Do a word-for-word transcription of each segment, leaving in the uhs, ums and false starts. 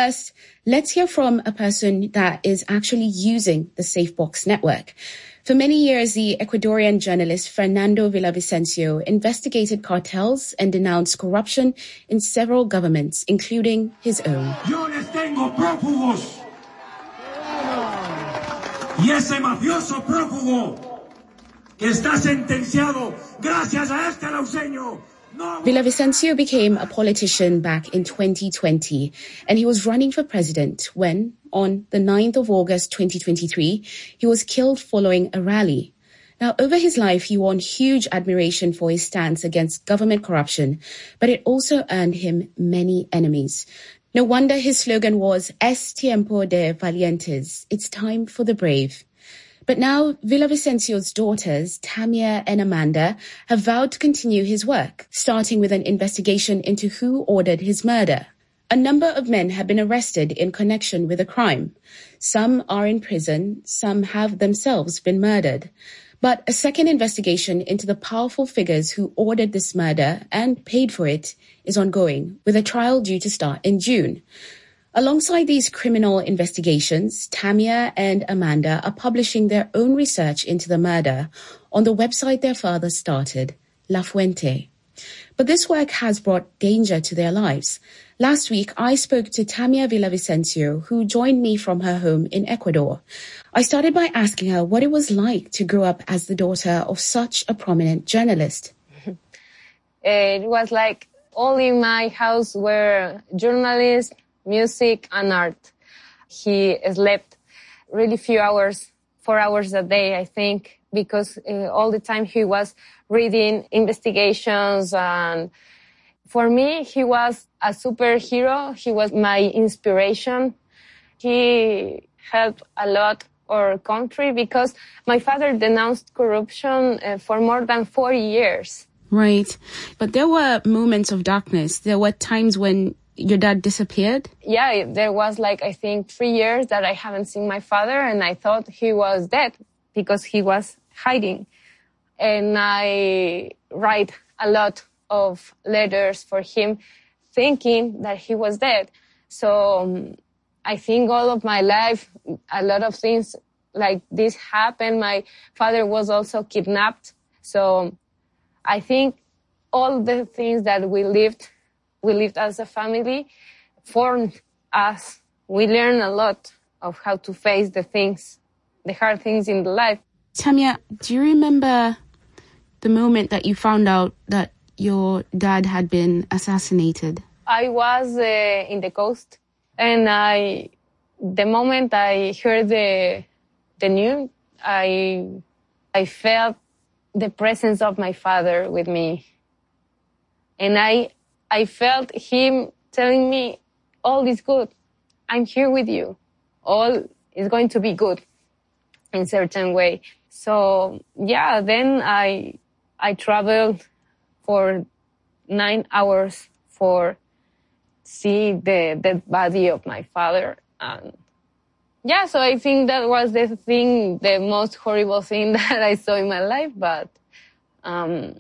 first, let's hear from a person that is actually using the SafeBox network. For many years, the Ecuadorian journalist Fernando Villavicencio investigated cartels and denounced corruption in several governments, including his own. Yo les tengo prófugos. Y ese mafioso prófugo que está sentenciado gracias a este lauseño. Villavicencio became a politician back in twenty twenty, and he was running for president when, on the ninth of August twenty twenty-three, he was killed following a rally. Now, over his life, he won huge admiration for his stance against government corruption, but it also earned him many enemies. No wonder his slogan was Es tiempo de valientes. It's time for the brave. But now, Villavicencio's daughters, Tamia and Amanda, have vowed to continue his work, starting with an investigation into who ordered his murder. A number of men have been arrested in connection with the crime. Some are in prison, some have themselves been murdered. But a second investigation into the powerful figures who ordered this murder and paid for it is ongoing, with a trial due to start in June. Alongside these criminal investigations, Tamia and Amanda are publishing their own research into the murder on the website their father started, La Fuente. But this work has brought danger to their lives. Last week, I spoke to Tamia Villavicencio, who joined me from her home in Ecuador. I started by asking her what it was like to grow up as the daughter of such a prominent journalist. It was like all in my house were journalists, music and art. He slept really few hours, four hours a day, I think, because uh, all the time he was reading investigations. And for me, he was a superhero. He was my inspiration. He helped a lot our country because my father denounced corruption uh, for more than forty years. Right. But there were moments of darkness. There were times when your dad disappeared? Yeah, there was like, I think, three years that I haven't seen my father, and I thought he was dead because he was hiding. And I write a lot of letters for him thinking that he was dead. So um, I think all of my life, a lot of things like this happened. My father was also kidnapped. So I think all the things that we lived We lived as a family, formed us. We learned a lot of how to face the things, the hard things in the life. Tamia, do you remember the moment that you found out that your dad had been assassinated? I was uh, in the coast, and I, the moment I heard the the news, I I felt the presence of my father with me, and I. I felt him telling me, all is good. I'm here with you. All is going to be good in a certain way. So, yeah, then I I traveled for nine hours for see the dead body of my father. And yeah, so I think that was the thing, the most horrible thing that I saw in my life. But um,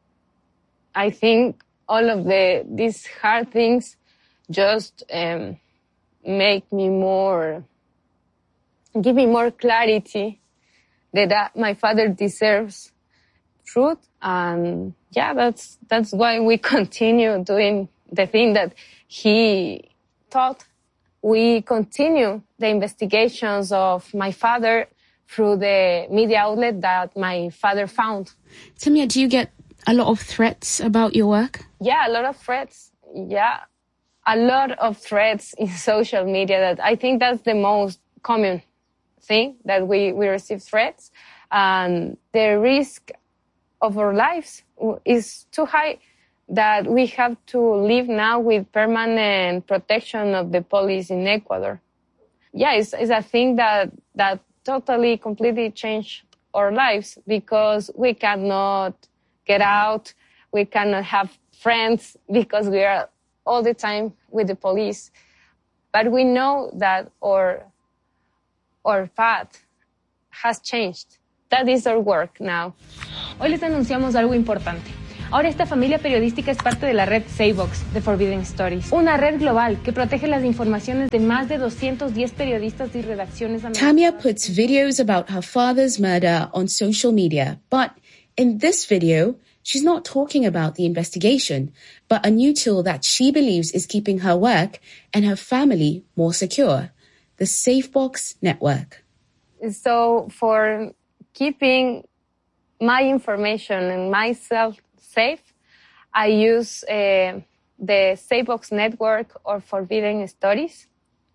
I think all of the these hard things just um, make me more, give me more clarity that, that my father deserves truth. And yeah, that's that's why we continue doing the thing that he taught. We continue the investigations of my father through the media outlet that my father found. Tamia, do you get a lot of threats about your work? Yeah, a lot of threats. Yeah, a lot of threats in social media. That I think that's the most common thing, that we, we receive threats. And the risk of our lives is too high that we have to live now with permanent protection of the police in Ecuador. Yeah, it's, it's a thing that, that totally, completely changed our lives, because we cannot get out, we cannot have friends because we are all the time with the police. But we know that our, our path has changed. That is our work now. Hoy les anunciamos algo importante. Ahora esta familia periodística es parte de la red SafeBox de Forbidden Stories, una red global que protege las informaciones de más de doscientos diez periodistas y redacciones americanas. Tamia puts videos about her father's murder on social media, but in this video, she's not talking about the investigation, but a new tool that she believes is keeping her work and her family more secure, the SafeBox network. So for keeping my information and myself safe, I use uh, the SafeBox network or Forbidden Stories.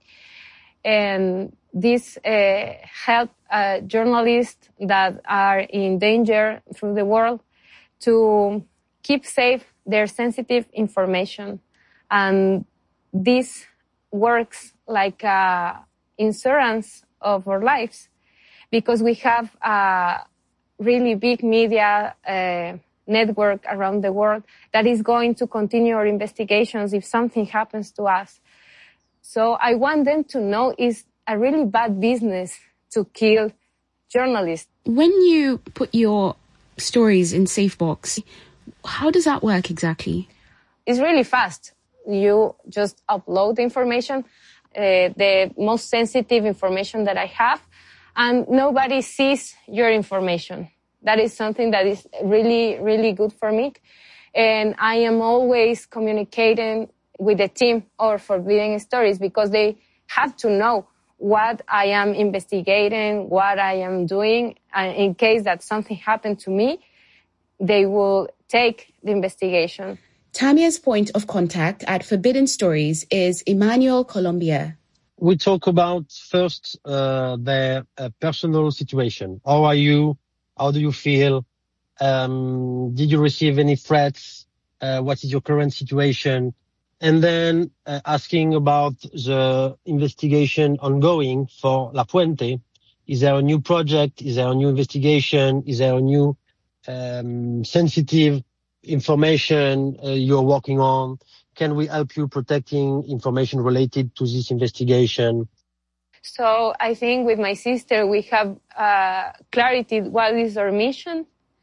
And this uh, help uh, journalists that are in danger through the world to keep safe their sensitive information. And this works like a insurance of our lives because we have a really big media uh, network around the world that is going to continue our investigations if something happens to us. So I want them to know it's a really bad business to kill journalists. When you put your stories in SafeBox, how does that work exactly? It's really fast. You just upload the information, uh, the most sensitive information that I have, and nobody sees your information. That is something that is really, really good for me. And I am always communicating with the team of Forbidden Stories because they have to know what I am investigating, what I am doing. And in case that something happened to me, they will take the investigation. Tamia's point of contact at Forbidden Stories is Emmanuel Colombier. We talk about first uh, their uh, personal situation. How are you? How do you feel? Um, did you receive any threats? Uh, what is your current situation? And then uh, asking about the investigation ongoing for La Puente. Is there a new project? Is there a new investigation? Is there a new um, sensitive information uh, you're working on? Can we help you protecting information related to this investigation? So I think with my sister, we have uh, clarity what is our mission.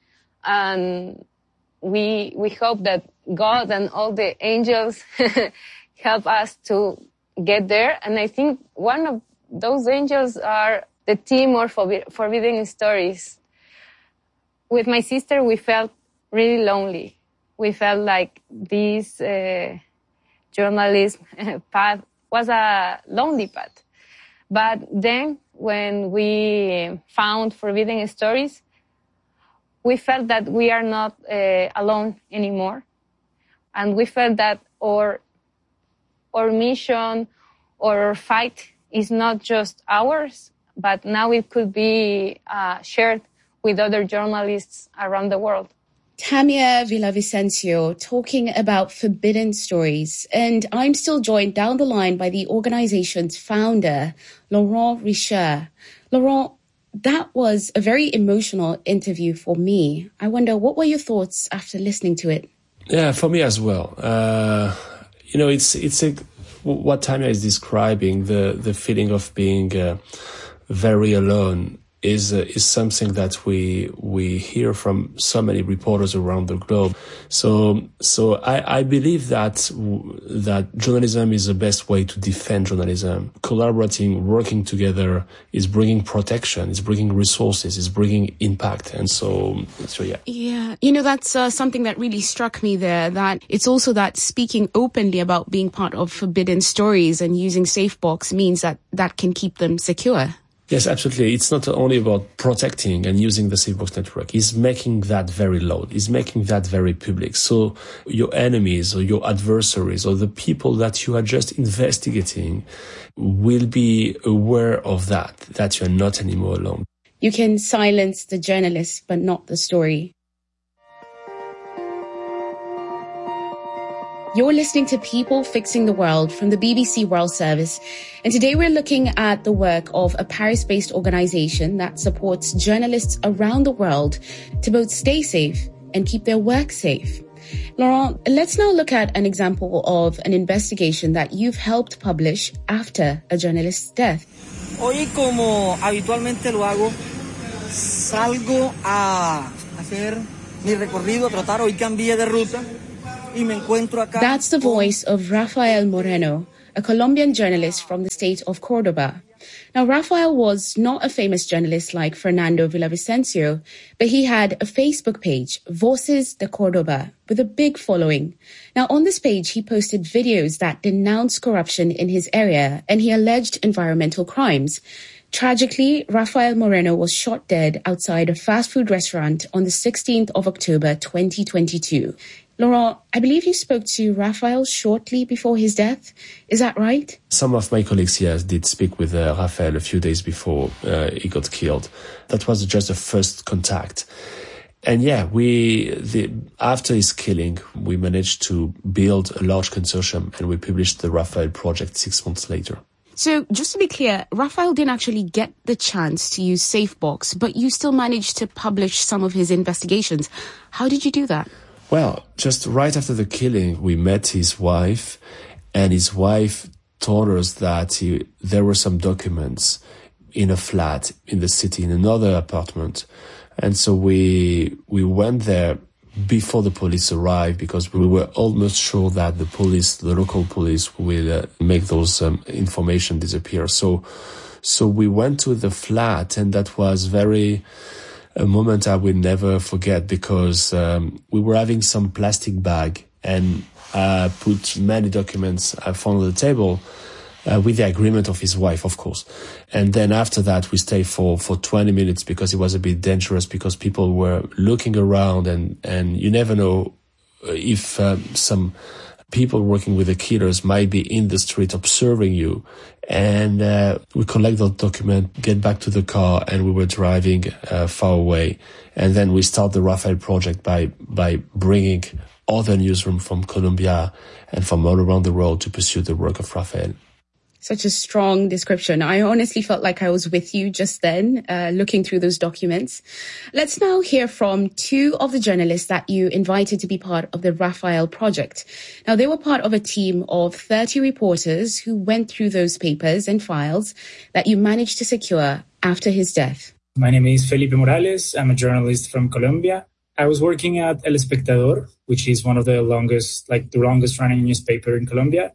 And we we hope that God and all the angels help us to get there. And I think one of those angels are the team of Forbidden Stories. With my sister, we felt really lonely. We felt like this uh, journalism path was a lonely path. But then when we found Forbidden Stories, we felt that we are not uh, alone anymore. And we felt that our, our mission or our fight is not just ours, but now it could be uh, shared with other journalists around the world. Tamia Villavicencio talking about Forbidden Stories. And I'm still joined down the line by the organization's founder, Laurent Richer. Laurent, that was a very emotional interview for me. I wonder, what were your thoughts after listening to it? Yeah, for me as well. Uh, you know, it's it's a, what Tamia is describing, the, the feeling of being uh, very alone, is uh, is something that we we hear from so many reporters around the globe. So so I, I believe that that journalism is the best way to defend journalism. Collaborating, working together is bringing protection, is bringing resources, is bringing impact. And so so yeah. Yeah, you know, that's uh, something that really struck me there, that it's also that speaking openly about being part of Forbidden Stories and using SafeBox means that that can keep them secure. Yes, absolutely. It's not only about protecting and using the SafeBox network. It's making that very loud. It's making that very public. So your enemies or your adversaries or the people that you are just investigating will be aware of that, that you're not anymore alone. You can silence the journalist, but not the story. You're listening to People Fixing the World from the B B C World Service. And today we're looking at the work of a Paris-based organization that supports journalists around the world to both stay safe and keep their work safe. Laurent, let's now look at an example of an investigation that you've helped publish after a journalist's death. Hoy, como habitualmente lo hago, salgo a hacer That's the voice of Rafael Moreno, a Colombian journalist from the state of Cordoba. Now, Rafael was not a famous journalist like Fernando Villavicencio, but he had a Facebook page, Voces de Cordoba, with a big following. Now, on this page, he posted videos that denounced corruption in his area, and he alleged environmental crimes. Tragically, Rafael Moreno was shot dead outside a fast food restaurant on the sixteenth of October, twenty twenty-two. Laurent, I believe you spoke to Rafael shortly before his death. Is that right? Some of my colleagues, yes, did speak with uh, Rafael a few days before uh, he got killed. That was just the first contact. And yeah, we the, after his killing, we managed to build a large consortium and we published the Rafael project six months later. So just to be clear, Rafael didn't actually get the chance to use SafeBox, but you still managed to publish some of his investigations. How did you do that? Well, just right after the killing, we met his wife, and his wife told us that he, there were some documents in a flat in the city, in another apartment. And so we we went there before the police arrived because we were almost sure that the police, the local police, will uh, make those um, information disappear. So, so we went to the flat, and that was very... a moment I will never forget because um, we were having some plastic bag and uh, put many documents I found on the table uh, with the agreement of his wife, of course. And then after that, we stayed for, for twenty minutes because it was a bit dangerous because people were looking around and, and you never know if um, some people working with the killers might be in the street observing you. And uh, we collect the document, get back to the car, and we were driving uh, far away. And then we start the Rafael project by by bringing other newsrooms from Colombia and from all around the world to pursue the work of Rafael. Such a strong description. I honestly felt like I was with you just then, uh, looking through those documents. Let's now hear from two of the journalists that you invited to be part of the Rafael project. Now, they were part of a team of thirty reporters who went through those papers and files that you managed to secure after his death. My name is Felipe Morales. I'm a journalist from Colombia. I was working at El Espectador, which is one of the longest, like the longest running newspaper in Colombia.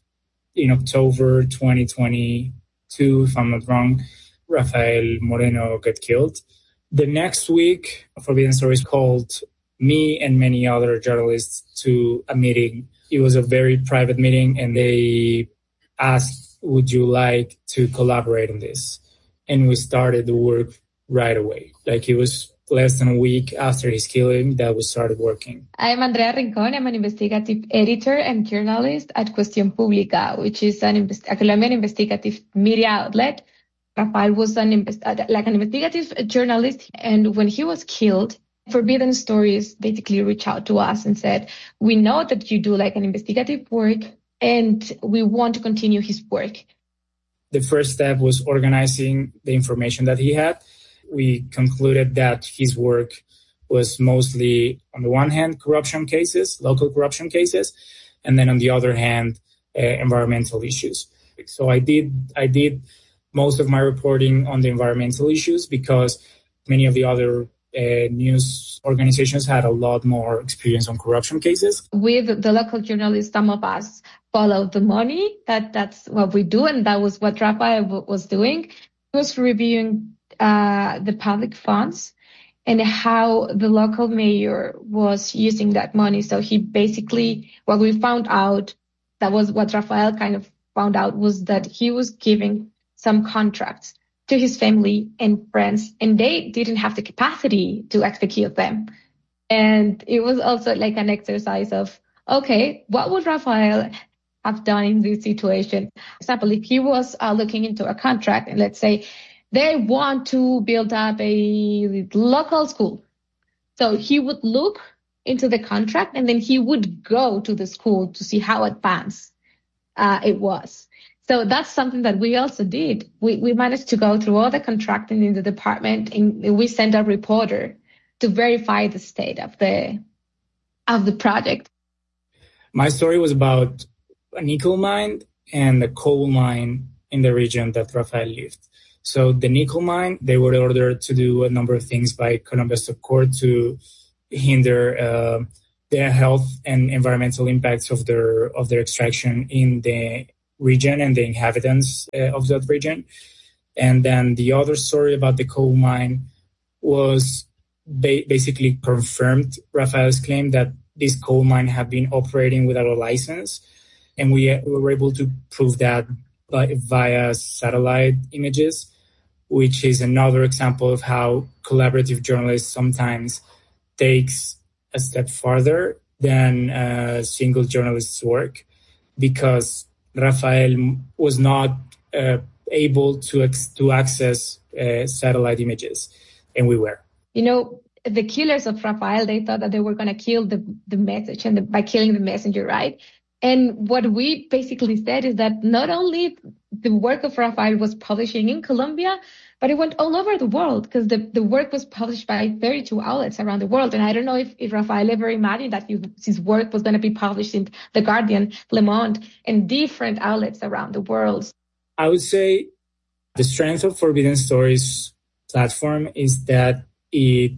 In October twenty twenty-two, if I'm not wrong, Rafael Moreno got killed. The next week, Forbidden Stories called me and many other journalists to a meeting. It was a very private meeting, and they asked, would you like to collaborate on this? And we started the work right away. Like, it was less than a week after his killing that we started working. I'm Andrea Rincon. I'm an investigative editor and journalist at Cuestión Pública, which is an invest- a Colombian investigative media outlet. Rafael was an invest- like an investigative journalist, and when he was killed, Forbidden Stories basically reached out to us and said, we know that you do like an investigative work, and we want to continue his work. The first step was organizing the information that he had. We concluded that his work was mostly, on the one hand, corruption cases, local corruption cases, and then on the other hand, uh, environmental issues. So I did, I did most of my reporting on the environmental issues because many of the other uh, news organizations had a lot more experience on corruption cases. With the local journalists, some of us follow the money. That that's what we do, and that was what Rafael was doing. He was reviewing Uh, the public funds and how the local mayor was using that money. So he basically, what we found out, that was what Rafael kind of found out, was that he was giving some contracts to his family and friends, and they didn't have the capacity to execute them. And it was also like an exercise of, okay, what would Rafael have done in this situation? For example, if he was uh, looking into a contract, and let's say they want to build up a local school. So he would look into the contract, and then he would go to the school to see how advanced uh, it was. So that's something that we also did. We we managed to go through all the contracting in the department, and we sent a reporter to verify the state of the of the project. My story was about a nickel mine and a coal mine in the region that Rafael lived. So the nickel mine, they were ordered to do a number of things by Colombia Stock Court to hinder uh, the health and environmental impacts of their of their extraction in the region and the inhabitants uh, of that region. And then the other story about the coal mine was ba- basically confirmed Rafael's claim that this coal mine had been operating without a license. And we, we were able to prove that by, via satellite images, which is another example of how collaborative journalists sometimes takes a step farther than a single journalist's work, because Rafael was not uh, able to ex- to access uh, satellite images, and we were. You know, the killers of Rafael, they thought that they were going to kill the, the message and the, by killing the messenger, right? And what we basically said is that not only the work of Rafael was publishing in Colombia, but it went all over the world, because the, the work was published by thirty-two outlets around the world. And I don't know if, if Rafael ever imagined that he, his work was going to be published in The Guardian, Le Monde, and different outlets around the world. I would say the strength of Forbidden Stories platform is that it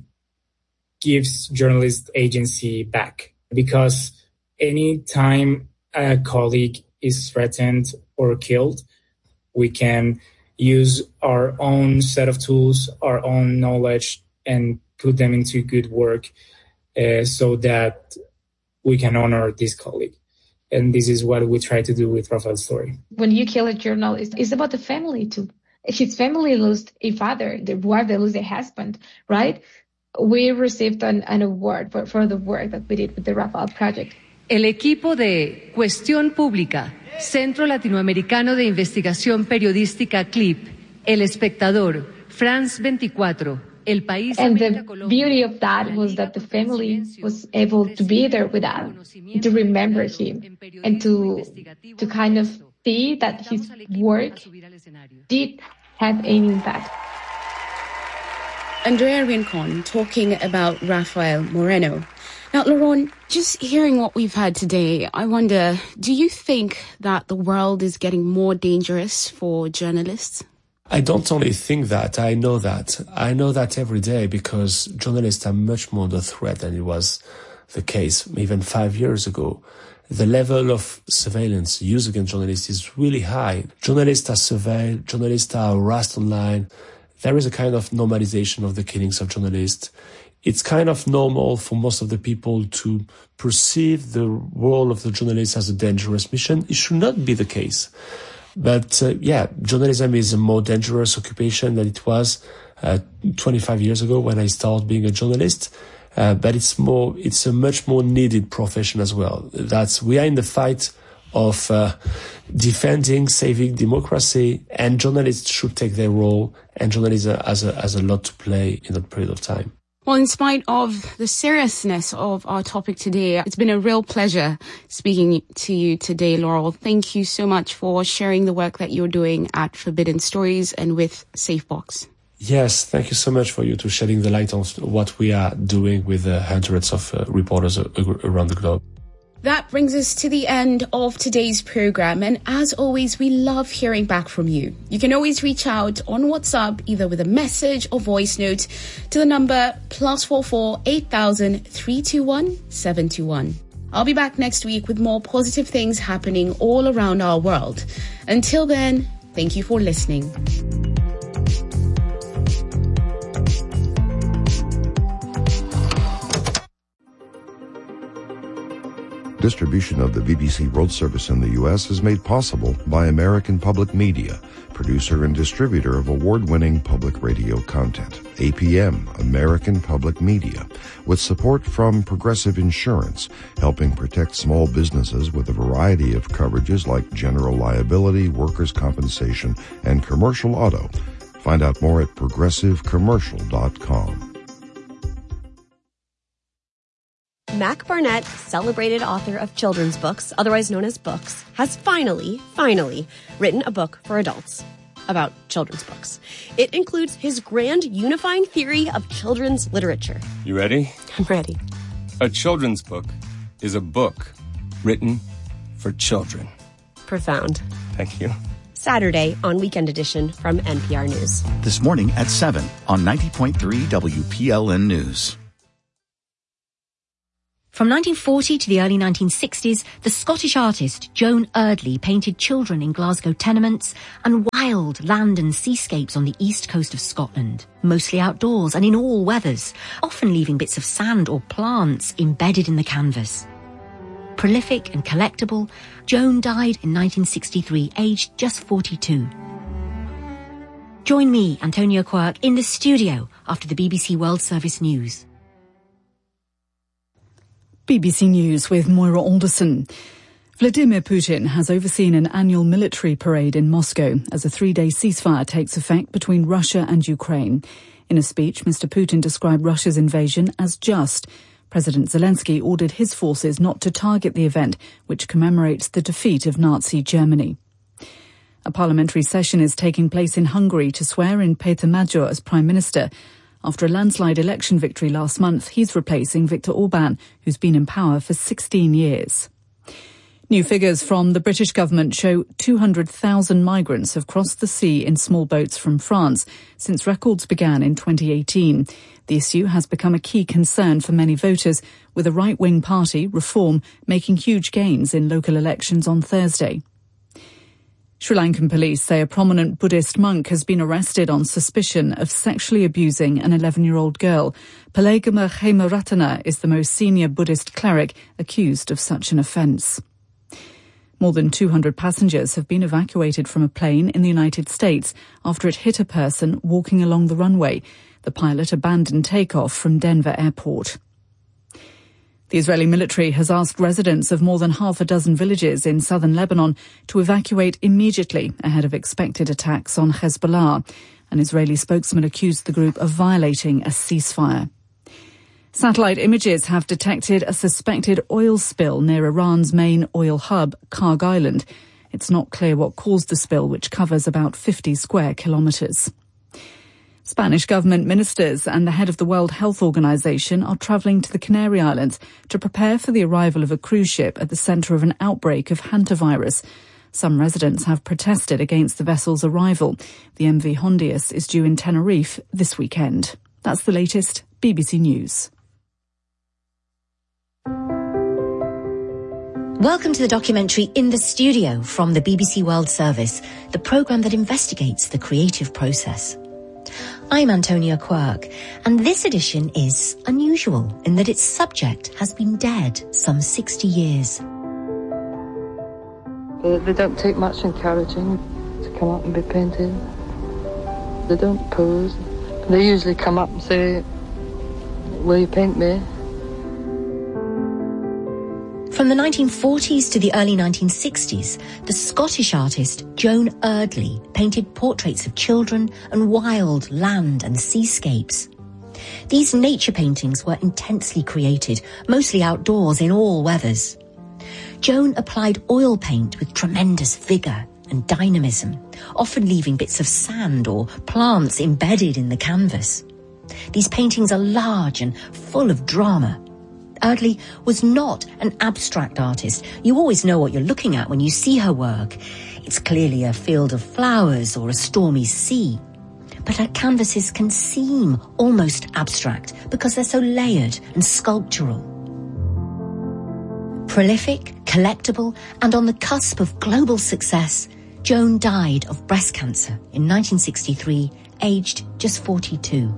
gives journalists agency back, because any time a colleague is threatened or killed, we can use our own set of tools, our own knowledge, and put them into good work uh, so that we can honor this colleague. And this is what we try to do with Rafael's story. When you kill a journalist, it's about the family too. His family lost a father, the wife, they lost a husband, right? We received an, an award for, for the work that we did with the Rafael Project. El equipo de Cuestión Pública, Centro Latinoamericano de Investigación Periodística C L I P, El Espectador, France veinticuatro, El País. And the beauty of that was that the family was able to be there with us, to remember him, and to to kind of see that his work did have an impact. Andrea Rincon talking about Rafael Moreno. Now, Laurent, just hearing what we've had today, I wonder, do you think that the world is getting more dangerous for journalists? I don't only think that, I know that. I know that every day, because journalists are much more under threat than it was the case even five years ago. The level of surveillance used against journalists is really high. Journalists are surveilled, journalists are harassed online. There is a kind of normalization of the killings of journalists. It's kind of normal for most of the people to perceive the role of the journalist as a dangerous mission. It should not be the case. But uh, yeah, journalism is a more dangerous occupation than it was uh, twenty-five years ago when I started being a journalist. Uh, but it's more, it's a much more needed profession as well. That's, we are in the fight of uh, defending, saving democracy, and journalists should take their role, and journalism has a, has a lot to play in that period of time. Well, in spite of the seriousness of our topic today, it's been a real pleasure speaking to you today, Laurel. Thank you so much for sharing the work that you're doing at Forbidden Stories and with SafeBox. Yes, thank you so much for you to shedding the light on what we are doing with uh, hundreds of uh, reporters uh, around the globe. That brings us to the end of today's program. And as always, we love hearing back from you. You can always reach out on WhatsApp, either with a message or voice note, to the number plus four four eight thousand three two one seven two one. I'll be back next week with more positive things happening all around our world. Until then, thank you for listening. Distribution of the B B C World Service in the U S is made possible by American Public Media, producer and distributor of award-winning public radio content. A P M, American Public Media, with support from Progressive Insurance, helping protect small businesses with a variety of coverages like general liability, workers' compensation, and commercial auto. Find out more at progressive commercial dot com. Mac Barnett, celebrated author of children's books, otherwise known as books, has finally, finally written a book for adults about children's books. It includes his grand unifying theory of children's literature. You ready? I'm ready. A children's book is a book written for children. Profound. Thank you. Saturday on Weekend Edition from N P R News. This morning at seven on ninety point three W P L N News. From nineteen forty to the early nineteen sixties, the Scottish artist Joan Erdley painted children in Glasgow tenements and wild land and seascapes on the east coast of Scotland, mostly outdoors and in all weathers, often leaving bits of sand or plants embedded in the canvas. Prolific and collectible, Joan died in nineteen sixty-three, aged just forty-two. Join me, Antonia Quirk, in the studio after the B B C World Service News. B B C News with Moira Alderson. Vladimir Putin has overseen an annual military parade in Moscow as a three-day ceasefire takes effect between Russia and Ukraine. In a speech, Mister Putin described Russia's invasion as just. President Zelensky ordered his forces not to target the event, which commemorates the defeat of Nazi Germany. A parliamentary session is taking place in Hungary to swear in Peter Magyar as Prime Minister. After a landslide election victory last month, he's replacing Viktor Orban, who's been in power for sixteen years. New figures from the British government show two hundred thousand migrants have crossed the sea in small boats from France since records began in twenty eighteen. The issue has become a key concern for many voters, with a right-wing party, Reform, making huge gains in local elections on Thursday. Sri Lankan police say a prominent Buddhist monk has been arrested on suspicion of sexually abusing an eleven-year-old girl. Palagama Hemaratana is the most senior Buddhist cleric accused of such an offence. More than two hundred passengers have been evacuated from a plane in the United States after it hit a person walking along the runway. The pilot abandoned takeoff from Denver Airport. The Israeli military has asked residents of more than half a dozen villages in southern Lebanon to evacuate immediately ahead of expected attacks on Hezbollah. An Israeli spokesman accused the group of violating a ceasefire. Satellite images have detected a suspected oil spill near Iran's main oil hub, Karg Island. It's not clear what caused the spill, which covers about fifty square kilometres. Spanish government ministers and the head of the World Health Organization are travelling to the Canary Islands to prepare for the arrival of a cruise ship at the centre of an outbreak of hantavirus. Some residents have protested against the vessel's arrival. The M V Hondius is due in Tenerife this weekend. That's the latest B B C News. Welcome to the documentary In the Studio from the B B C World Service, the programme that investigates the creative process. I'm Antonia Quirk, and this edition is unusual in that its subject has been dead some sixty years. They don't take much encouraging to come up and be painted. They don't pose. They usually come up and say, "Will you paint me?" From the nineteen forties to the early nineteen sixties, the Scottish artist Joan Erdley painted portraits of children and wild land and seascapes. These nature paintings were intensely created, mostly outdoors in all weathers. Joan applied oil paint with tremendous vigour and dynamism, often leaving bits of sand or plants embedded in the canvas. These paintings are large and full of drama. Erdley was not an abstract artist. You always know what you're looking at when you see her work. It's clearly a field of flowers or a stormy sea. But her canvases can seem almost abstract because they're so layered and sculptural. Prolific, collectible, and on the cusp of global success, Joan died of breast cancer in nineteen sixty-three, aged just forty-two.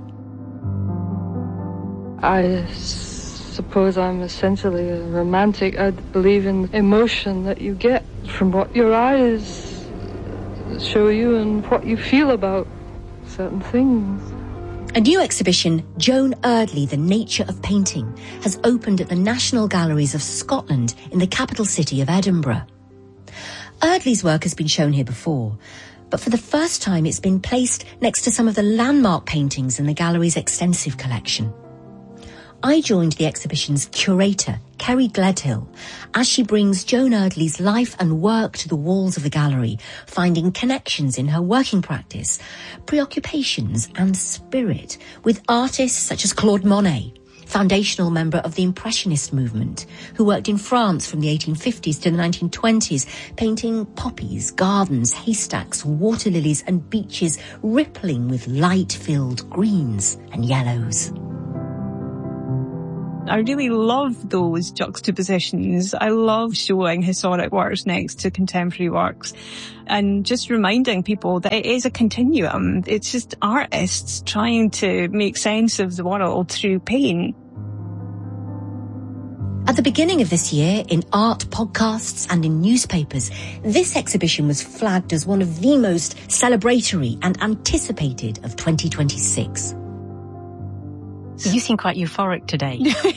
I suppose I'm essentially a romantic. I believe in emotion that you get from what your eyes show you and what you feel about certain things. A new exhibition, Joan Erdley, The Nature of Painting, has opened at the National Galleries of Scotland in the capital city of Edinburgh. Erdley's work has been shown here before, but for the first time it's been placed next to some of the landmark paintings in the gallery's extensive collection. I joined the exhibition's curator, Kerry Gledhill, as she brings Joan Erdley's life and work to the walls of the gallery, finding connections in her working practice, preoccupations and spirit with artists such as Claude Monet, foundational member of the Impressionist movement, who worked in France from the eighteen fifties to the nineteen twenties, painting poppies, gardens, haystacks, water lilies and beaches rippling with light-filled greens and yellows. I really love those juxtapositions. I love showing historic works next to contemporary works and just reminding people that it is a continuum. It's just artists trying to make sense of the world through paint. At the beginning of this year, in art podcasts and in newspapers, this exhibition was flagged as one of the most celebratory and anticipated of twenty twenty-six. You seem quite euphoric today.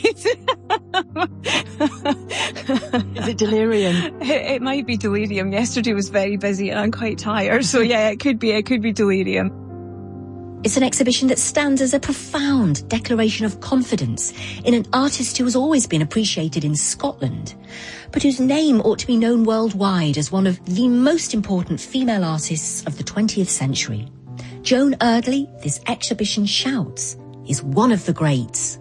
Is it delirium? It, it might be delirium. Yesterday was very busy and I'm quite tired. So yeah, it could be, it could be delirium. It's an exhibition that stands as a profound declaration of confidence in an artist who has always been appreciated in Scotland, but whose name ought to be known worldwide as one of the most important female artists of the twentieth century. Joan Erdely, this exhibition shouts, is one of the greats.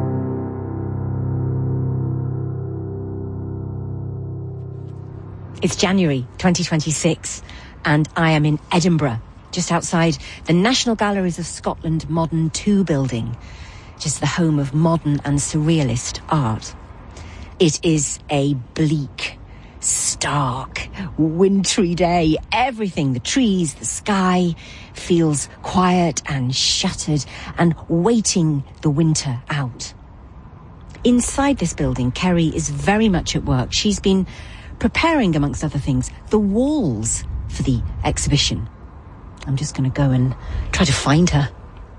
It's January twenty twenty-six, and I am in Edinburgh, just outside the National Galleries of Scotland Modern two building, just the home of modern and surrealist art. It is a bleak, stark, wintry day. Everything, the trees, the sky, feels quiet and shattered and waiting the winter out. Inside this building, Kerry is very much at work. She's been preparing, amongst other things, the walls for the exhibition. I'm just going to go and try to find her.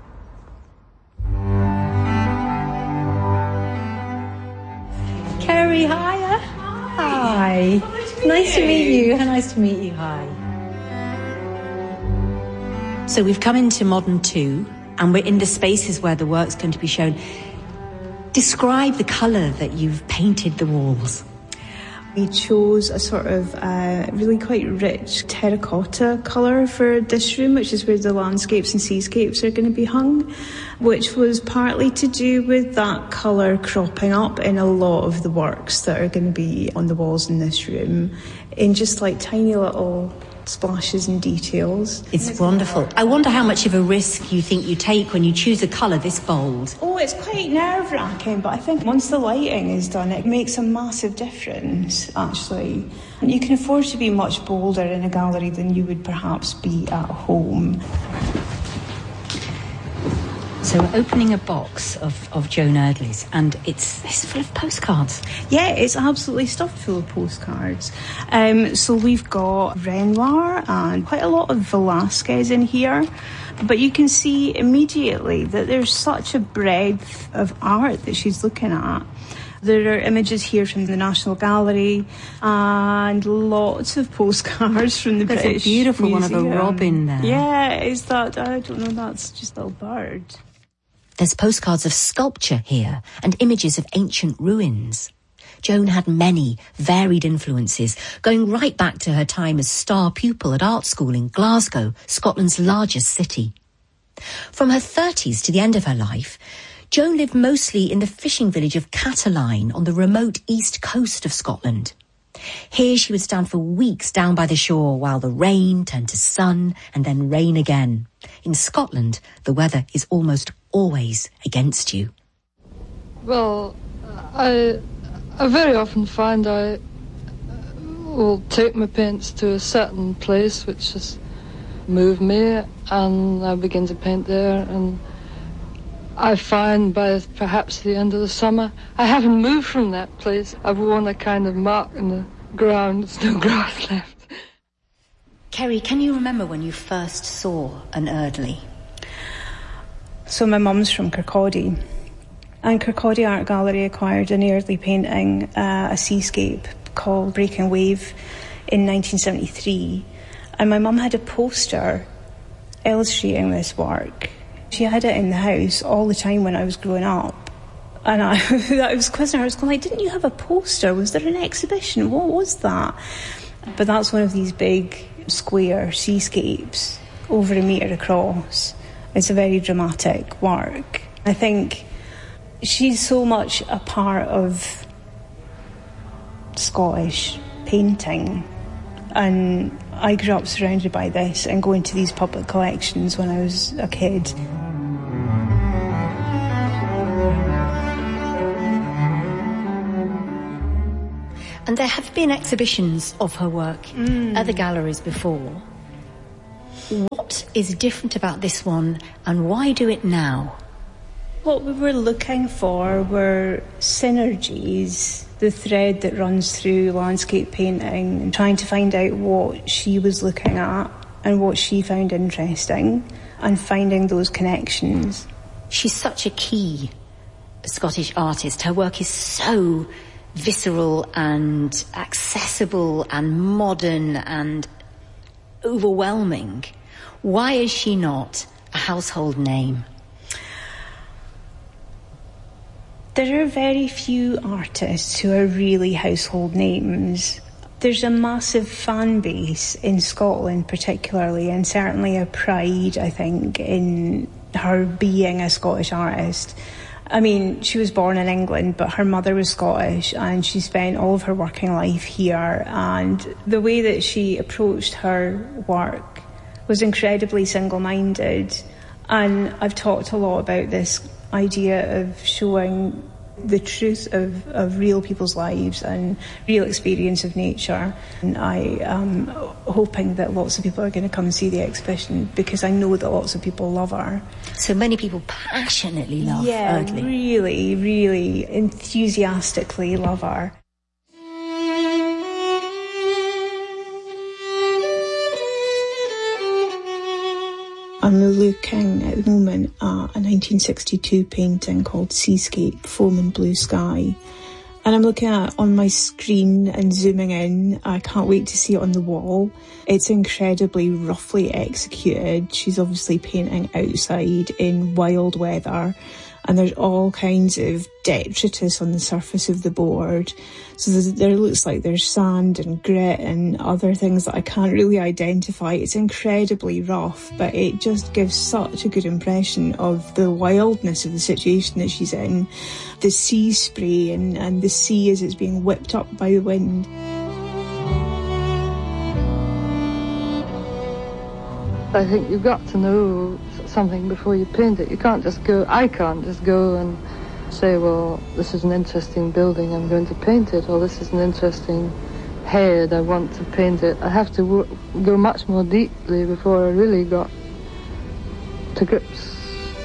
Kerry, hiya. Hi. Hi. Nice to meet you. Nice to meet you. Hi. So we've come into Modern two, and we're in the spaces where the work's going to be shown. Describe the colour that you've painted the walls. We chose a sort of uh, really quite rich terracotta colour for this room, which is where the landscapes and seascapes are going to be hung, which was partly to do with that colour cropping up in a lot of the works that are going to be on the walls in this room, in just like tiny little splashes and details. It's wonderful. I wonder how much of a risk you think you take when you choose a colour this bold. Oh, it's quite nerve-wracking, but I think once the lighting is done, it makes a massive difference, actually. And you can afford to be much bolder in a gallery than you would perhaps be at home. So we're opening a box of, of Joan Erdely's, and it's, it's full of postcards. Yeah, it's absolutely stuffed full of postcards. Um, so we've got Renoir and quite a lot of Velázquez in here. But you can see immediately that there's such a breadth of art that she's looking at. There are images here from the National Gallery and lots of postcards from the There's British a beautiful Museum. one of a robin there. Yeah, is that, I don't know, that's just a little bird. There's postcards of sculpture here and images of ancient ruins. Joan had many varied influences, going right back to her time as star pupil at art school in Glasgow, Scotland's largest city. From her thirties to the end of her life, Joan lived mostly in the fishing village of Cataline on the remote east coast of Scotland. Here she would stand for weeks down by the shore while the rain turned to sun and then rain again. In Scotland, the weather is almost always against you. Well, I, I very often find I will take my paints to a certain place which has moved me, and I begin to paint there, and I find by perhaps the end of the summer I haven't moved from that place. I've worn a kind of mark in the ground. There's no grass left. Kerry, can you remember when you first saw an Erdely? So my mum's from Kirkcaldy, and Kirkcaldy Art Gallery acquired an Erdely painting, uh, a seascape called Breaking Wave in nineteen seventy-three, and my mum had a poster illustrating this work. She had it in the house all the time when I was growing up, and I, I was questioning her. I was going like, didn't you have a poster? Was there an exhibition? What was that? But that's one of these big square seascapes over a metre across. It's a very dramatic work. I think she's so much a part of Scottish painting, and I grew up surrounded by this and going to these public collections when I was a kid. And there have been exhibitions of her work mm. at the galleries before. What is different about this one, and why do it now? What we were looking for were synergies, the thread that runs through landscape painting, and trying to find out what she was looking at and what she found interesting, and finding those connections. She's such a key Scottish artist. Her work is so visceral and accessible and modern and overwhelming. Why is she not a household name? There are very few artists who are really household names. There's a massive fan base in Scotland particularly, and certainly a pride, I think, in her being a Scottish artist. I mean, she was born in England, but her mother was Scottish, and she spent all of her working life here. And the way that she approached her work was incredibly single-minded. And I've talked a lot about this idea of showing the truth of, of real people's lives and real experience of nature. And I am hoping that lots of people are going to come and see the exhibition, because I know that lots of people love her. So many people passionately love yeah, Eardley. Yeah, really, really enthusiastically love her. I'm looking at the moment at a nineteen sixty-two painting called Seascape, Foam and Blue Sky. And I'm looking at it on my screen and zooming in. I can't wait to see it on the wall. It's incredibly roughly executed. She's obviously painting outside in wild weather. And there's all kinds of detritus on the surface of the board. So there looks like there's sand and grit and other things that I can't really identify. It's incredibly rough, but it just gives such a good impression of the wildness of the situation that she's in. The sea spray and, and the sea as it's being whipped up by the wind. I think you've got to know something before you paint it. You can't just go, I can't just go and say, well, this is an interesting building, I'm going to paint it, or this is an interesting head, I want to paint it. I have to w- go much more deeply before I really got to grips.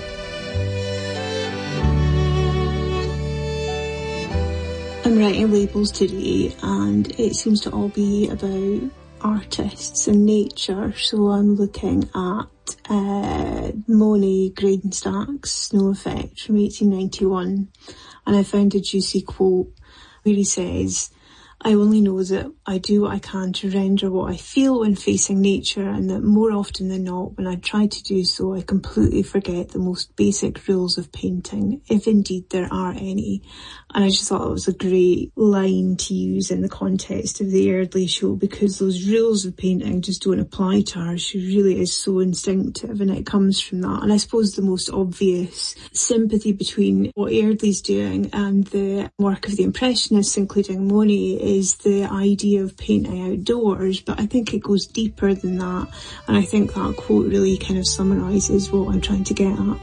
I'm writing labels today, and it seems to all be about artists and nature. So I'm looking at uh, Monet Gradenstach's Snow Effect from eighteen ninety-one, and I found a juicy quote where he says, I only know that I do what I can to render what I feel when facing nature, and that more often than not, when I try to do so, I completely forget the most basic rules of painting, if indeed there are any. And I just thought it was a great line to use in the context of the Eardley show, because those rules of painting just don't apply to her. She really is so instinctive, and it comes from that. And I suppose the most obvious sympathy between what Eardley's doing and the work of the Impressionists, including Monet, is the idea of painting outdoors, but I think it goes deeper than that, and I think that quote really kind of summarises what I'm trying to get at.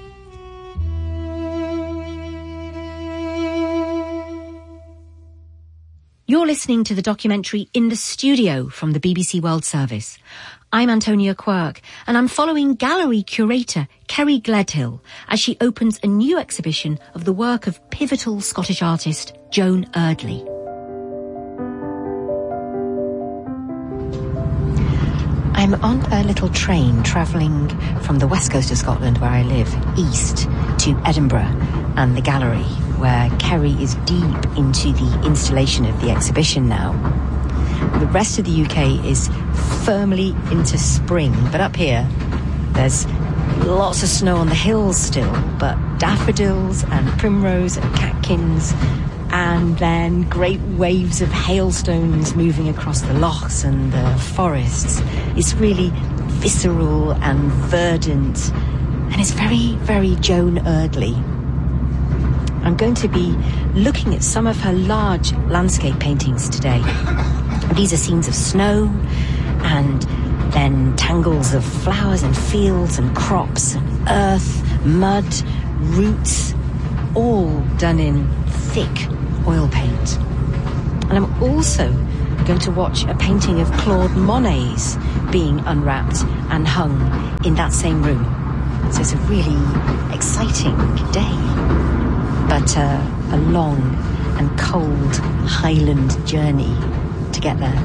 You're listening to the documentary In the Studio from the B B C World Service. I'm Antonia Quirk, and I'm following gallery curator Kerry Gledhill as she opens a new exhibition of the work of pivotal Scottish artist Joan Eardley. I'm on a little train travelling from the west coast of Scotland, where I live, east to Edinburgh and the gallery, where Kerry is deep into the installation of the exhibition now. The rest of the U K is firmly into spring, but up here there's lots of snow on the hills still, but daffodils and primrose and catkins, and then great waves of hailstones moving across the lochs and the forests. It's really visceral and verdant, and it's very, very Joan Eardley. I'm going to be looking at some of her large landscape paintings today. These are scenes of snow, and then tangles of flowers and fields and crops and earth, mud, roots, all done in thick oil paint. And I'm also going to watch a painting of Claude Monet's being unwrapped and hung in that same room. So it's a really exciting day, but uh, a long and cold Highland journey to get there.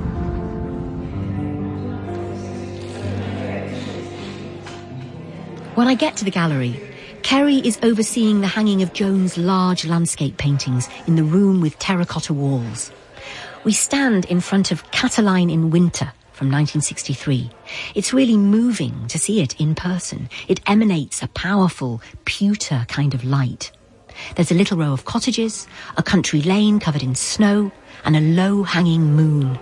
When I get to the gallery, Kerry is overseeing the hanging of Joan's large landscape paintings in the room with terracotta walls. We stand in front of Cataline in Winter from nineteen sixty-three. It's really moving to see it in person. It emanates a powerful, pewter kind of light. There's a little row of cottages, a country lane covered in snow, and a low-hanging moon.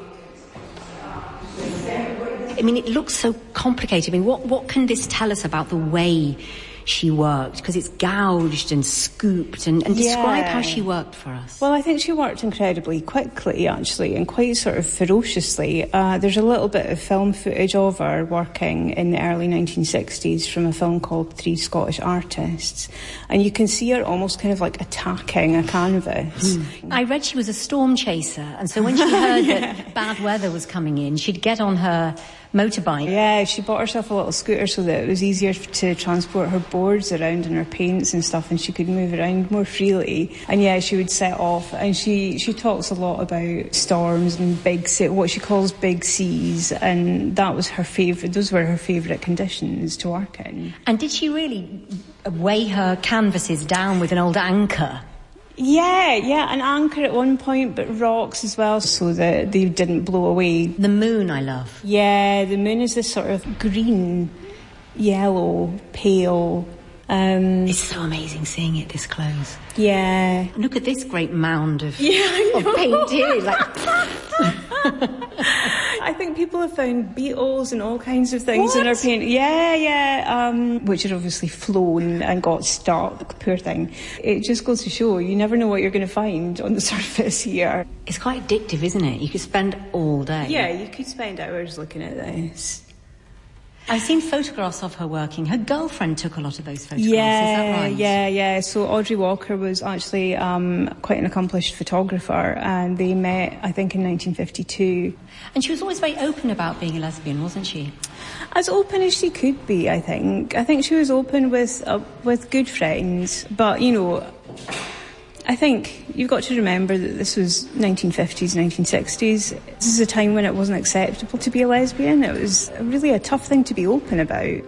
I mean, it looks so complicated. I mean, what, what can this tell us about the way she worked? Because it's gouged and scooped, and, and describe Yeah. how she worked for us. Well, I think she worked incredibly quickly, actually, and quite sort of ferociously. Uh, there's a little bit of film footage of her working in the early nineteen sixties from a film called Three Scottish Artists, and you can see her almost kind of like attacking a canvas. Mm. I read she was a storm chaser, and so when she heard Yeah. that bad weather was coming in, she'd get on her motorbike. Yeah, she bought herself a little scooter so that it was easier to transport her boards around and her paints and stuff, and she could move around more freely. And yeah, she would set off, and she, she talks a lot about storms and big sea, what she calls big seas, and that was her favourite, those were her favourite conditions to work in. And did she really weigh her canvases down with an old anchor? Yeah, yeah, an anchor at one point, but rocks as well, so that they didn't blow away. The moon I love. Yeah, the moon is this sort of green, yellow, pale. Um, it's so amazing seeing it this close. Yeah. And look at this great mound of, yeah, I of know. paint here. Like... I think people have found beetles and all kinds of things What? in her paint. Yeah, yeah, um, which had obviously flown and got stuck, poor thing. It just goes to show you never know what you're going to find on the surface here. It's quite addictive, isn't it? You could spend all day. Yeah, you could spend hours looking at this. I've seen photographs of her working. Her girlfriend took a lot of those photographs, Yeah, is that right? yeah, yeah. So Audrey Walker was actually um, quite an accomplished photographer, and they met, I think, in nineteen fifty-two. And she was always very open about being a lesbian, wasn't she? As open as she could be, I think. I think she was open with uh, with good friends, but, you know, I think you've got to remember that this was nineteen fifties, nineteen sixties. This is a time when it wasn't acceptable to be a lesbian. It was really a tough thing to be open about.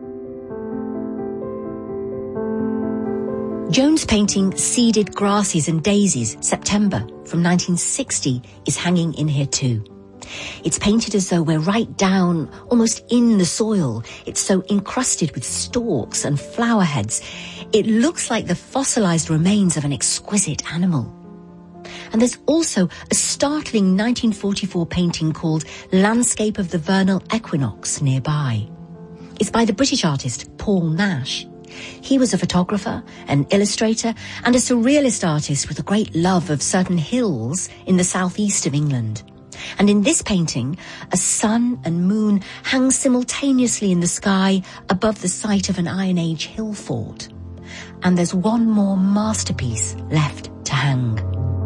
Joan's painting Seeded Grasses and Daisies, September, from nineteen sixty, is hanging in here too. It's painted as though we're right down, almost in the soil. It's so encrusted with stalks and flower heads. It looks like the fossilized remains of an exquisite animal. And there's also a startling nineteen forty-four painting called Landscape of the Vernal Equinox nearby. It's by the British artist Paul Nash. He was a photographer, an illustrator, and a surrealist artist with a great love of certain hills in the southeast of England. And in this painting, a sun and moon hang simultaneously in the sky above the site of an Iron Age hill fort. And there's one more masterpiece left to hang.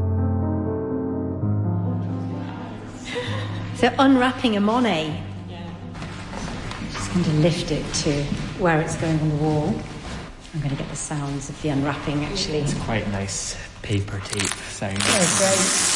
So unwrapping a Monet. I'm just going to lift it to where it's going on the wall. I'm going to get the sounds of the unwrapping, actually. It's quite nice paper tape sound. Oh, great.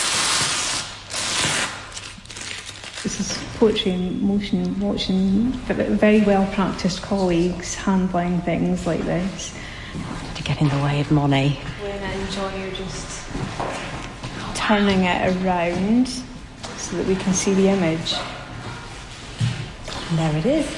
This is poetry in motion, watching very well-practiced colleagues handling things like this. To get in the way of Monet. When I enjoy you're just turning it around so that we can see the image. And there it is.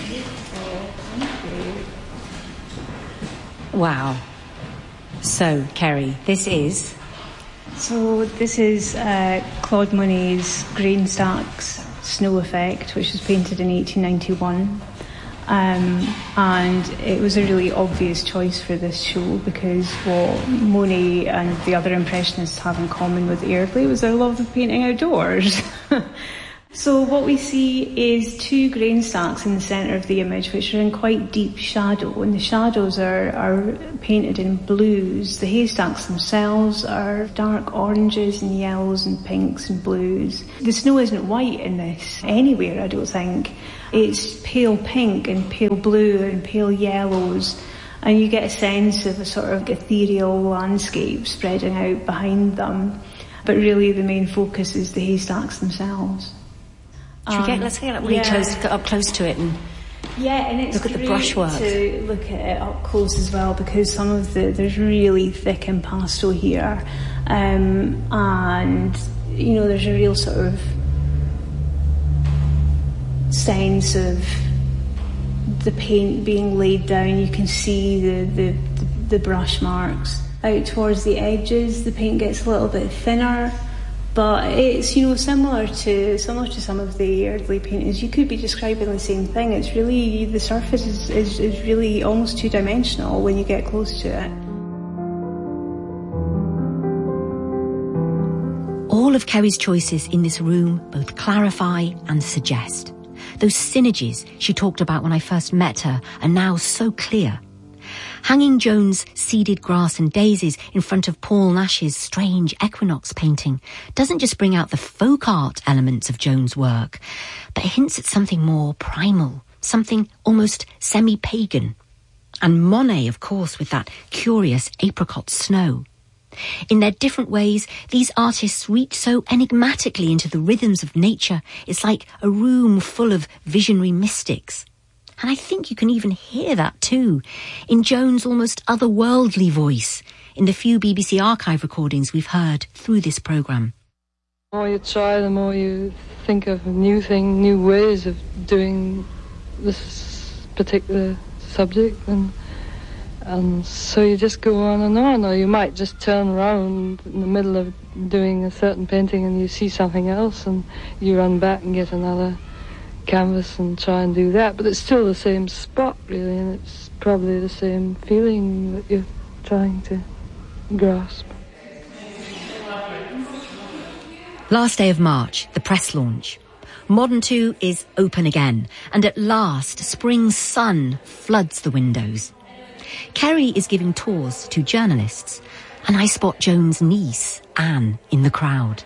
Wow. So, Kerry, this is... So this is uh, Claude Monet's Grain Stacks Snow Effect, which was painted in eighteen ninety-one. Um, and it was a really obvious choice for this show because what Monet and the other Impressionists have in common with Airdrie was their love of painting outdoors. So what we see is two grain stacks in the centre of the image, which are in quite deep shadow, and the shadows are, are painted in blues. The haystacks themselves are dark oranges and yellows and pinks and blues. The snow isn't white in this anywhere, I don't think. It's pale pink and pale blue and pale yellows, and you get a sense of a sort of ethereal landscape spreading out behind them. But really the main focus is the haystacks themselves. Should we get, let's get up really yeah. close, get up close to it and yeah, and it's look at the great brushwork. To look at it up close as well, because some of the there's really thick impasto here, um, and you know there's a real sort of sense of the paint being laid down. You can see the the, the, the brush marks out towards the edges. The paint gets a little bit thinner. But it's, you know, similar to similar to some of the Ardley paintings. You could be describing the same thing. It's really, the surface is, is, is really almost two-dimensional when you get close to it. All of Kerry's choices in this room both clarify and suggest. Those synergies she talked about when I first met her are now so clear. Hanging Joan's Seeded Grass and Daisies in front of Paul Nash's strange equinox painting doesn't just bring out the folk art elements of Joan's work, but hints at something more primal, something almost semi-pagan. And Monet, of course, with that curious apricot snow. In their different ways, these artists reach so enigmatically into the rhythms of nature, it's like a room full of visionary mystics. And I think you can even hear that too, in Joan's almost otherworldly voice, in the few B B C archive recordings we've heard through this programme. The more you try, the more you think of new things, new ways of doing this particular subject, and and so you just go on and on, or you might just turn around in the middle of doing a certain painting and you see something else and you run back and get another canvas and try and do that, but it's still the same spot really, and it's probably the same feeling that you're trying to grasp. Last day of March, the press launch. Modern two is open again, and at last spring sun floods the windows. Kerry is giving tours to journalists, and I spot Joan's niece, Anne, in the crowd.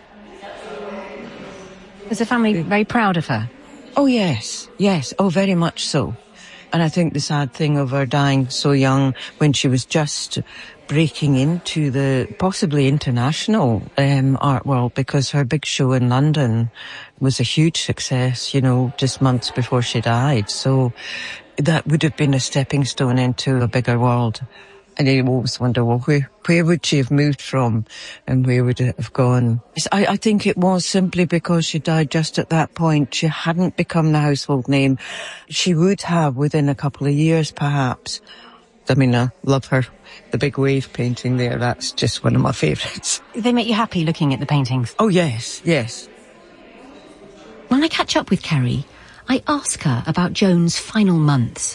Was the family very proud of her? Oh, yes, yes, oh, very much so. And I think the sad thing of her dying so young, when she was just breaking into the possibly international um, art world, because her big show in London was a huge success, you know, just months before she died. So that would have been a stepping stone into a bigger world. And you always wonder, well, where, where would she have moved from and where would it have gone? I, I think it was simply because she died just at that point. She hadn't become the household name. She would have within a couple of years, perhaps. I mean, I love her. The big wave painting there, that's just one of my favourites. They make you happy looking at the paintings? Oh, yes, yes. When I catch up with Kerry, I ask her about Joan's final months.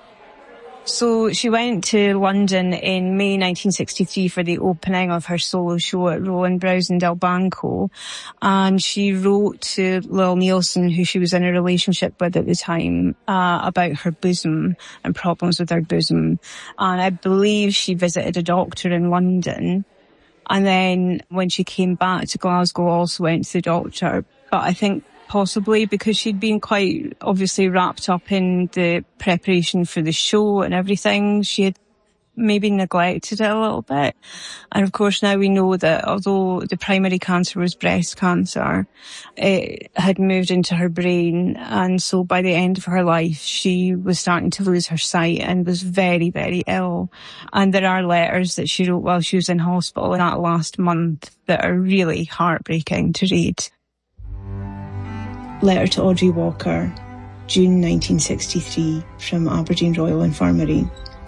So she went to London in May nineteen sixty-three for the opening of her solo show at Roland Browse in Del Banco. And she wrote to Lil Nielsen, who she was in a relationship with at the time, uh, about her bosom and problems with her bosom. And I believe she visited a doctor in London. And then when she came back to Glasgow, also went to the doctor. But I think possibly because she'd been quite obviously wrapped up in the preparation for the show and everything, she had maybe neglected it a little bit. And of course now we know that although the primary cancer was breast cancer, it had moved into her brain, and so by the end of her life she was starting to lose her sight and was very, very ill. And there are letters that she wrote while she was in hospital in that last month that are really heartbreaking to read. Letter to Audrey Walker, June nineteen sixty-three, from Aberdeen Royal Infirmary.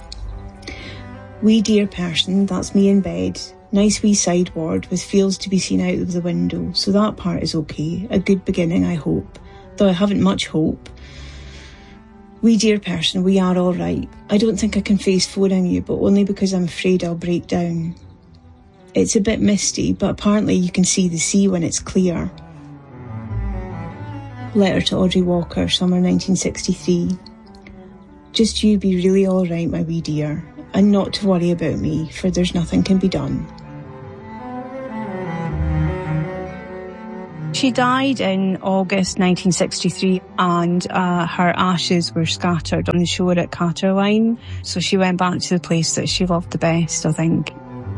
Wee dear person, that's me in bed. Nice wee side ward with fields to be seen out of the window, so that part is okay. A good beginning, I hope, though I haven't much hope. Wee dear person, we are all right. I don't think I can face phoning you, but only because I'm afraid I'll break down. It's a bit misty, but apparently you can see the sea when it's clear. Letter to Audrey Walker, summer nineteen sixty-three. Just you be really all right, my wee dear, and not to worry about me, for there's nothing can be done. She died in August nineteen sixty-three, and uh, her ashes were scattered on the shore at Catterline. So she went back to the place that she loved the best, I think.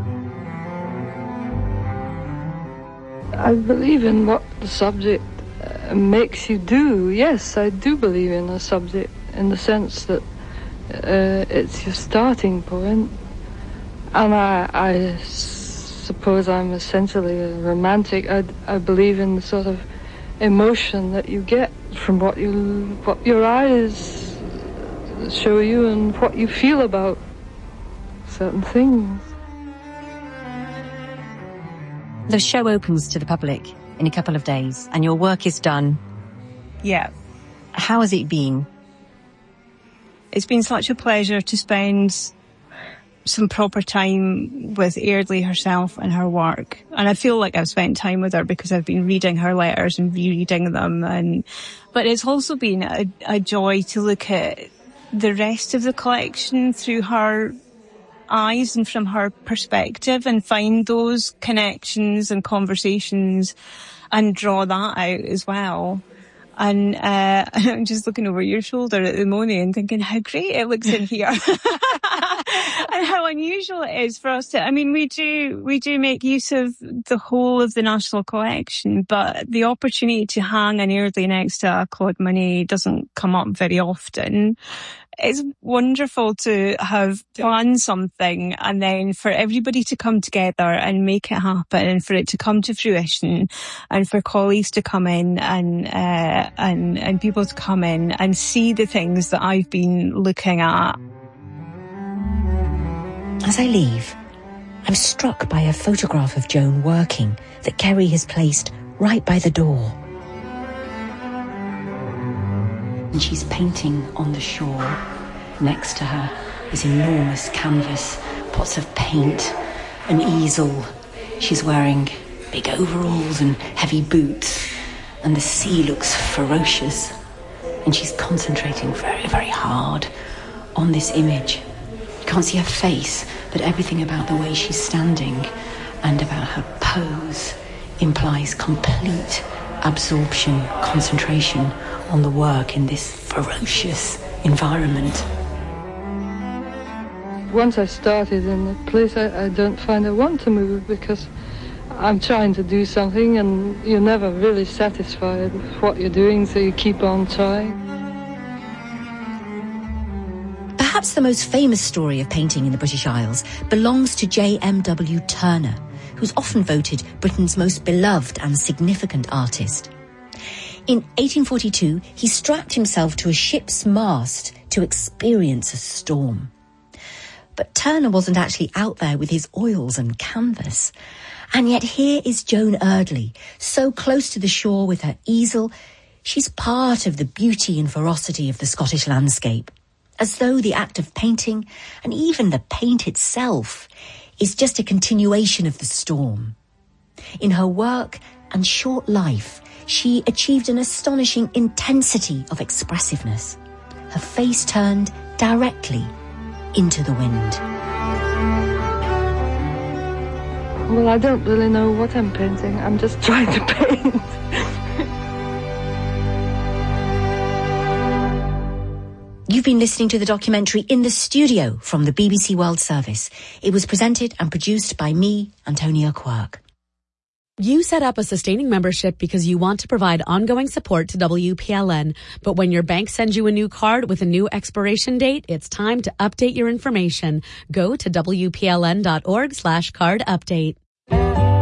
I believe in what the subject uh, makes you do. Yes, I do believe in a subject in the sense that uh, it's your starting point. And I, I suppose I'm essentially a romantic. I, I believe in the sort of emotion that you get from what you what your eyes show you and what you feel about certain things. The show opens to the public in a couple of days and your work is done. Yeah. How has it been? It's been such a pleasure to spend some proper time with Eardley herself and her work. And I feel like I've spent time with her because I've been reading her letters and rereading them. And but it's also been a, a joy to look at the rest of the collection through her eyes and from her perspective and find those connections and conversations and draw that out as well. And uh, I'm just looking over your shoulder at the moment and thinking how great it looks in here. And how unusual it is for us to, I mean, we do, we do make use of the whole of the National Collection, but the opportunity to hang an Eardley next to a Claude Monet doesn't come up very often. It's wonderful to have planned something and then for everybody to come together and make it happen and for it to come to fruition and for colleagues to come in and, uh, and, and people to come in and see the things that I've been looking at. As I leave, I'm struck by a photograph of Joan working that Kerry has placed right by the door. And she's painting on the shore. Next to her is enormous canvas, pots of paint, an easel. She's wearing big overalls and heavy boots, and the sea looks ferocious. And she's concentrating very, very hard on this image. You can't see her face, but everything about the way she's standing and about her pose implies complete absorption, concentration on the work in this ferocious environment. Once I started in a place, I, I don't find I want to move because I'm trying to do something and you're never really satisfied with what you're doing, so you keep on trying. Perhaps the most famous story of painting in the British Isles belongs to J M W Turner, who's often voted Britain's most beloved and significant artist. In eighteen forty-two, he strapped himself to a ship's mast to experience a storm. But Turner wasn't actually out there with his oils and canvas. And yet here is Joan Eardley, so close to the shore with her easel. She's part of the beauty and ferocity of the Scottish landscape, as though the act of painting, and even the paint itself, is just a continuation of the storm. In her work and short life, she achieved an astonishing intensity of expressiveness. Her face turned directly into the wind. Well, I don't really know what I'm painting. I'm just trying to paint. You've been listening to the documentary In the Studio from the B B C World Service. It was presented and produced by me, Antonia Quirk. You set up a sustaining membership because you want to provide ongoing support to W P L N. But when your bank sends you a new card with a new expiration date, it's time to update your information. Go to W P L N dot org slash card update.